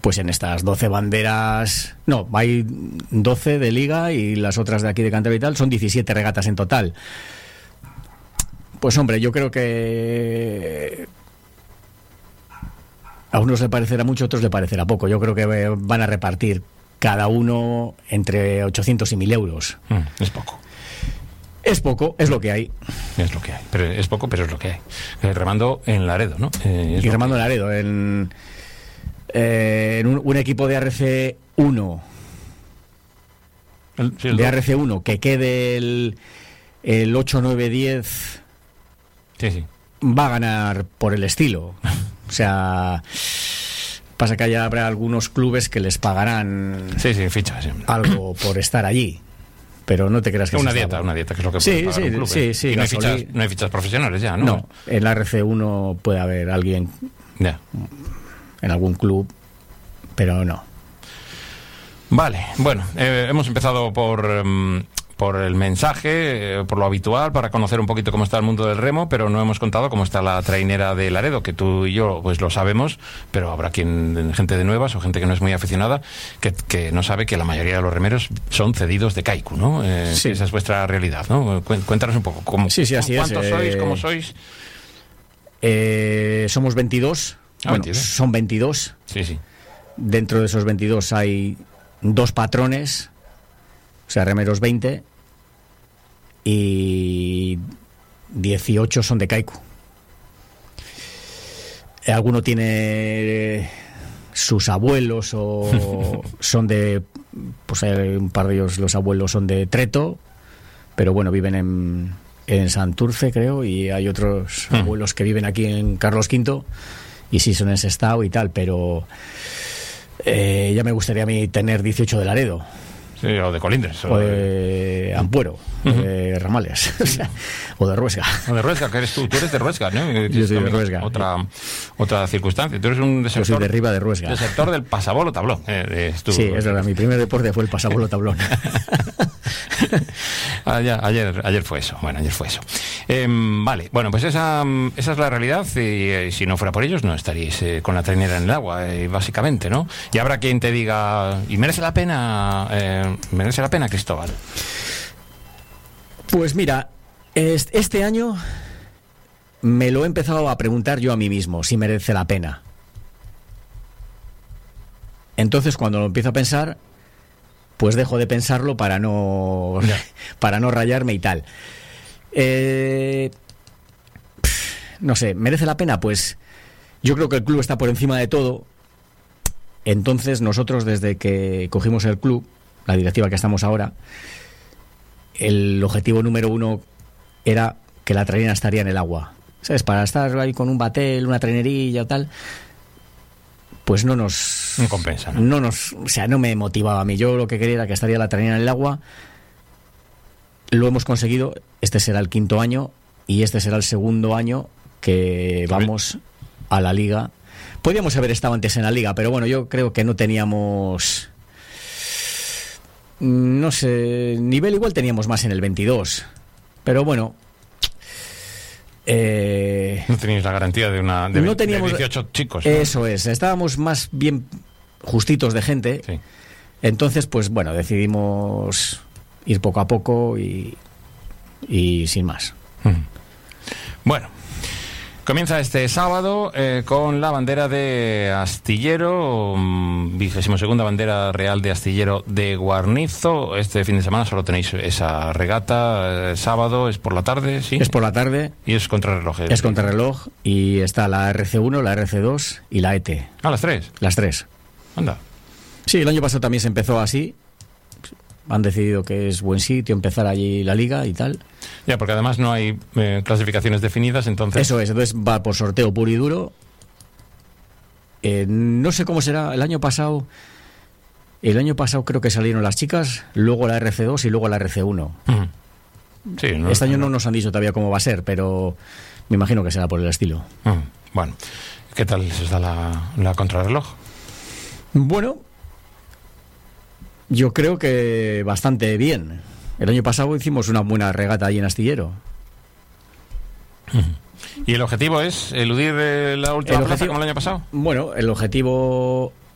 pues en estas 12 banderas, no, hay 12 de Liga y las otras de aquí de Cantabria y tal, son 17 regatas en total. Pues hombre, yo creo que a unos le parecerá mucho, a otros le parecerá poco. Yo creo que van a repartir cada uno entre 800 y 1.000 euros. Es poco. Es poco, es lo que hay. Es lo que hay. Pero es poco, pero es lo que hay. Remando en Laredo, ¿no? Y remando en Laredo, en un equipo de RC1. De RC1, que quede el 8, 9, 10... Sí. Va a ganar por el estilo. O sea, pasa que habrá algunos clubes que les pagarán fichas, algo por estar allí. Pero no te creas que una dieta, que es lo que puede pagar un club. Sí. Y no hay fichas profesionales ya, ¿no? No, en la RC1 puede haber alguien en algún club, pero no. Vale, bueno, hemos empezado por el mensaje, por lo habitual, para conocer un poquito cómo está el mundo del remo, pero no hemos contado cómo está la trainera de Laredo, que tú y yo pues lo sabemos, pero habrá gente de nuevas o gente que no es muy aficionada que no sabe que la mayoría de los remeros son cedidos de Kaiku, ¿no? Sí. Esa es vuestra realidad, ¿no? Cuéntanos un poco. Así es. ¿Cuántos sois? ¿Cómo sois? Somos 22. Bueno, 22. Son 22. Sí. Dentro de esos 22 hay 2 patrones, o sea, remeros 20, y 18 son de Kaiku. Alguno tiene sus abuelos o son de... Pues hay un par de ellos, los abuelos son de Treto, pero bueno, viven en Santurce, creo, y hay otros abuelos que viven aquí en Carlos V, y sí son en Sestao y tal, pero ya me gustaría a mí tener 18 de Laredo. Sí, o de Colindres. O de Ampuero, de Ramales, o de Ruesga. O de Ruesga, que eres tú eres de Ruesga, ¿no? Yo soy de Ruesga. Otra circunstancia. Tú eres un desertor. Yo soy de Riba de Ruesga. Desertor del pasabolo tablón. Sí, es verdad, mi primer deporte fue el pasabolo tablón. Ayer fue eso. Bueno, ayer fue eso. Vale, bueno, pues esa es la realidad, y si no fuera por ellos no estaríais con la trainera en el agua, básicamente, ¿no? Y habrá quien te diga, ¿y merece la pena, Cristóbal? Pues mira, este año me lo he empezado a preguntar yo a mí mismo, si merece la pena. Entonces, cuando lo empiezo a pensar, pues dejo de pensarlo para no rayarme y tal. No sé, ¿merece la pena? Pues yo creo que el club está por encima de todo. Entonces nosotros, desde que cogimos el club, la directiva que estamos ahora, el objetivo número 1 era que la trainera estaría en el agua, ¿sabes? Para estar ahí con un batel, una trainerilla o tal, pues no compensa, ¿no? O sea, no me motivaba a mí. Yo lo que quería era que estaría la trainera en el agua. Lo hemos conseguido. Este será el 5º año y este será el 2º año que vamos a la Liga. Podríamos haber estado antes en la Liga, pero bueno, yo creo que no teníamos, no sé, nivel. Igual teníamos más en el 22, pero bueno, no teníais la garantía de no teníamos, de 18 chicos, ¿no? Eso es, estábamos más bien justitos de gente. Sí. Entonces, pues bueno, decidimos ir poco a poco y sin más. Bueno, comienza este sábado con la bandera de Astillero, 22ª bandera real de Astillero de Guarnizo. Este fin de semana solo tenéis esa regata. Sábado es por la tarde, ¿sí? Es por la tarde. Y es contrarreloj. Es contrarreloj y está la RC1, la RC2 y la ET. Ah, las 3. Las 3. Anda. Sí, el año pasado también se empezó así. Han decidido que es buen sitio empezar allí la liga y tal. Ya, porque además no hay clasificaciones definidas, entonces... Eso es, entonces va por sorteo puro y duro. No sé cómo será. El año pasado creo que salieron las chicas, luego la RC2 y luego la RC1. Sí, este año no nos han dicho todavía cómo va a ser, pero me imagino que será por el estilo. Bueno, ¿qué tal se da la contrarreloj? Bueno, yo creo que bastante bien. El año pasado hicimos una buena regata ahí en Astillero. ¿Y el objetivo es eludir la última plaza como el año pasado? Bueno, el objetivo